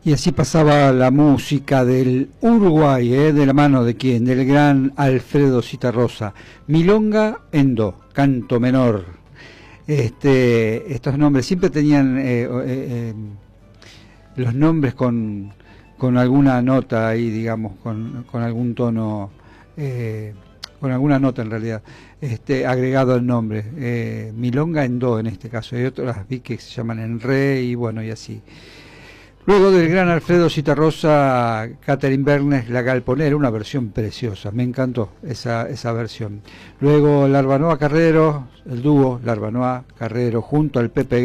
Y así pasaba la música del Uruguay, de la mano de quién, del gran Alfredo Zitarrosa. Milonga en do, canto menor. Estos nombres siempre tenían los nombres con alguna nota ahí, digamos, con algún tono, con alguna nota en realidad, agregado al nombre. Milonga en do en este caso, hay otras vi que se llaman en re y bueno, y así. Luego del gran Alfredo Zitarrosa, Catherine Bernes, La Galponera, una versión preciosa, me encantó esa versión. Luego Larbanoa Carrero, el dúo Larbanoa Carrero junto al Pepe